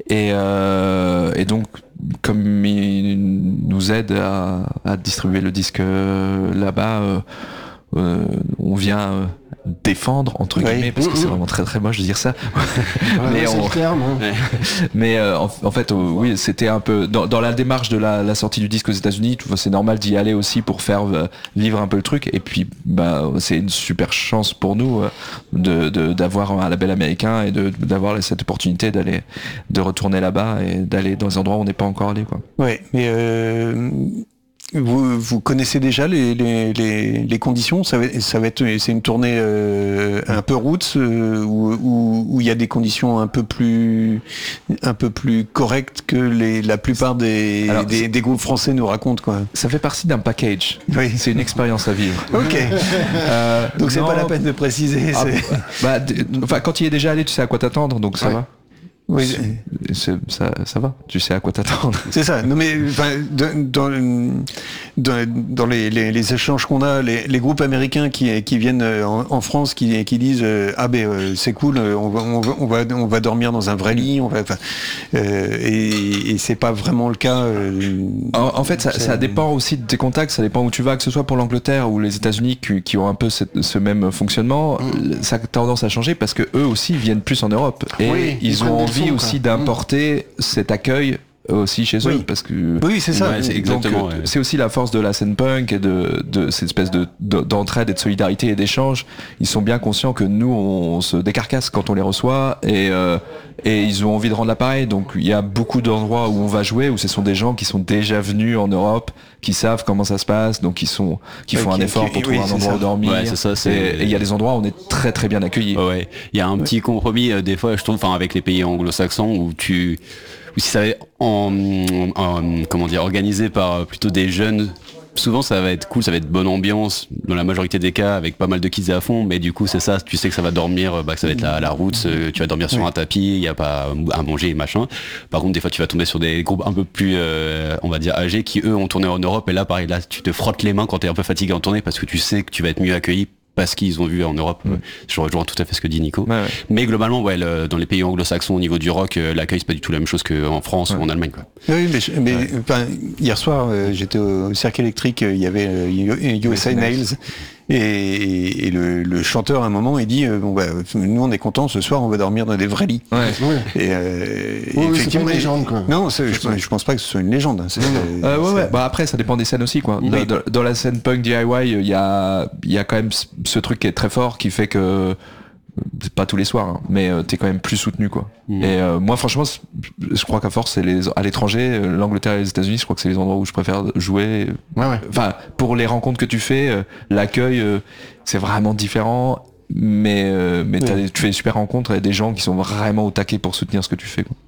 Et donc, comme il nous aide à distribuer le disque là-bas, on vient défendre entre guillemets, parce que c'est vraiment très très moche de dire ça. Mais c'est le terme. Mais en fait, oui, c'était un peu dans la démarche de la sortie du disque aux États-Unis. C'est normal d'y aller aussi pour faire vivre un peu le truc. Et puis, c'est une super chance pour nous d'avoir un label américain et d'avoir cette opportunité de retourner là-bas et d'aller dans des endroits où on n'est pas encore allé, quoi. Ouais, mais vous connaissez déjà les conditions. Ça va être, c'est une tournée un peu roots où il y a des conditions un peu plus correctes que la plupart des groupes français nous racontent, quoi. Ça fait partie d'un package. Oui. C'est une expérience à vivre. Ok. Donc c'est pas la peine de préciser. Quand tu y es déjà allé, tu sais à quoi t'attendre, donc ça va. Oui, ça va. Tu sais à quoi t'attendre. C'est ça. Non mais dans les échanges qu'on a, les groupes américains qui viennent en France, qui disent c'est cool, on va dormir dans un vrai lit, et c'est pas vraiment le cas. En fait, ça dépend aussi de tes contacts, ça dépend où tu vas, que ce soit pour l'Angleterre ou les États-Unis qui ont un peu ce même fonctionnement. Ça a tendance à changer parce que eux aussi viennent plus en Europe et ils ont envie aussi d'importer cet accueil aussi chez eux, parce que c'est ça. Ouais, c'est exactement. Donc, c'est aussi la force de la scène punk et de cette espèce d'entraide et de solidarité et d'échange. Ils sont bien conscients que nous on se décarcasse quand on les reçoit et ils ont envie de rendre l'appareil. Donc il y a beaucoup d'endroits où on va jouer où ce sont des gens qui sont déjà venus en Europe, qui savent comment ça se passe, donc qui font un effort pour trouver un endroit où dormir. Ouais, c'est ça, et il y a des endroits où on est très très bien accueillis. Ouais, il y a un petit compromis des fois, je trouve, avec les pays anglo-saxons où si ça va être organisé par plutôt des jeunes, souvent ça va être cool, ça va être bonne ambiance dans la majorité des cas avec pas mal de kids à fond, mais du coup c'est ça, tu sais que ça va dormir, que ça va être la route, tu vas dormir sur un tapis, il n'y a pas à manger et machin. Par contre des fois tu vas tomber sur des groupes un peu plus on va dire âgés qui eux ont tourné en Europe, et là pareil, là tu te frottes les mains quand t'es un peu fatigué en tournée parce que tu sais que tu vas être mieux accueilli parce qu'ils ont vu en Europe. Je rejoins tout à fait ce que dit Nico. Ouais. Mais globalement, dans les pays anglo-saxons, au niveau du rock, l'accueil, c'est pas du tout la même chose qu'en France ou en Allemagne, quoi. Oui, mais hier soir, j'étais au Cirque électrique, il y avait USA Nails. Et le chanteur à un moment il dit nous on est contents, ce soir on va dormir dans des vrais lits. Et effectivement, c'est pas une légende, quoi. Non, je pense pas que ce soit une légende. Après ça dépend des scènes aussi, quoi. Dans la scène punk DIY il y a quand même ce truc qui est très fort, qui fait que c'est pas tous les soirs, hein, mais t'es quand même plus soutenu, quoi. Et moi franchement je crois qu'à force à l'étranger, l'Angleterre et les États-Unis, je crois que c'est les endroits où je préfère jouer. Enfin, pour les rencontres que tu fais, l'accueil c'est vraiment différent, mais tu fais des super rencontres et des gens qui sont vraiment au taquet pour soutenir ce que tu fais, quoi.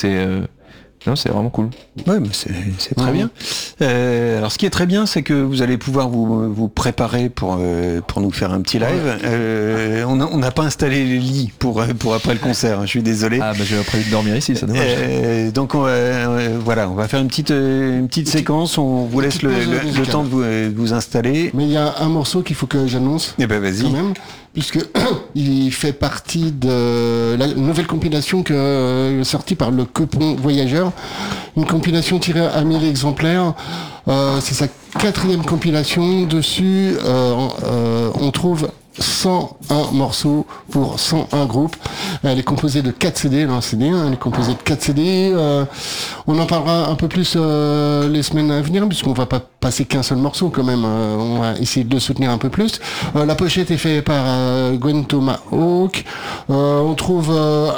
C'est vraiment cool. Ouais, mais c'est très bien. Alors, ce qui est très bien, c'est que vous allez pouvoir vous préparer pour nous faire un petit live. On n'a pas installé les lits pour après le concert. Je suis désolé. J'ai prévu de dormir ici, c'est dommage. Donc on va faire une petite séquence. On vous laisse le temps de vous installer. Mais il y a un morceau qu'il faut que j'annonce. Eh ben vas-y. Quand même, puisque il fait partie de la nouvelle compilation sortie par le Coupon Voyageur, une compilation tirée à 1000 exemplaires. C'est sa 4e compilation. Dessus, on trouve 101 morceaux pour 101 groupes. Elle est composée de 4 CD, elle est composée de 4 CD. On en parlera un peu plus les semaines à venir, puisqu'on va pas passer qu'un seul morceau quand même. On va essayer de le soutenir un peu plus. La pochette est faite par Gwen Tomahawk. On trouve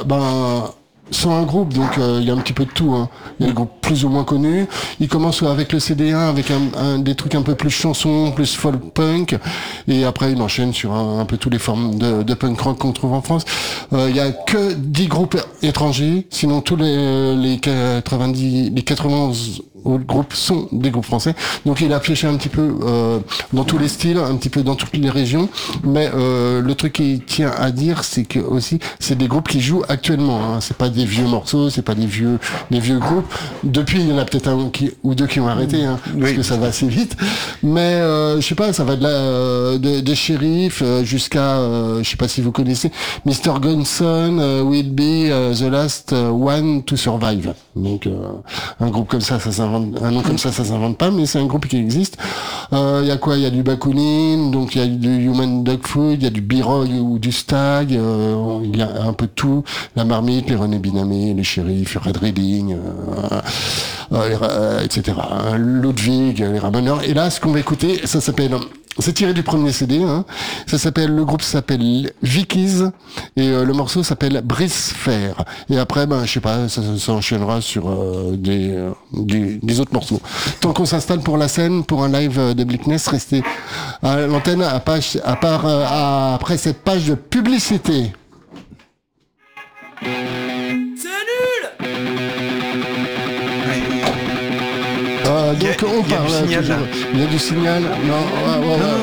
101 groupes, donc il y a un petit peu de tout, hein. Il y a des groupes plus ou moins connus. Il commence avec le CD1 avec des trucs un peu plus chansons, plus folk punk, et après il enchaîne sur un peu toutes les formes de punk rock qu'on trouve en France. Il y a que 10 groupes étrangers, sinon tous les 91 autres groupes sont des groupes français. Donc il a pioché un petit peu dans tous les styles, un petit peu dans toutes les régions. Mais le truc qui tient à dire, c'est que aussi c'est des groupes qui jouent actuellement. Hein. C'est pas des vieux morceaux, c'est pas des vieux groupes. Depuis, il y en a peut-être un ou deux qui ont arrêté, hein, parce que ça va assez vite. Mais je sais pas, ça va des shérifs jusqu'à, je sais pas si vous connaissez, Mr. Gunson will be the last one to survive. Donc un groupe comme ça s'invente, un nom comme ça s'invente pas, mais c'est un groupe qui existe. Il y a quoi? Il y a du Bakunin, donc il y a du Human Dog Food, il y a du B-Roy ou du Stag, il y a un peu de tout. La Marmite, les René Binamé, les Shérifs, Red Reading, etc. Ludwig, les Ramoneurs. Et là, ce qu'on va écouter, ça s'appelle... C'est tiré du premier CD, hein. Le groupe s'appelle Vickies et le morceau s'appelle Brise Fer. Et après, je sais pas, ça enchaînera sur des autres morceaux. Tant qu'on s'installe pour la scène, pour un live de Bleakness, restez à l'antenne après cette page de publicité. Donc on parle. Il y a du signal. Non.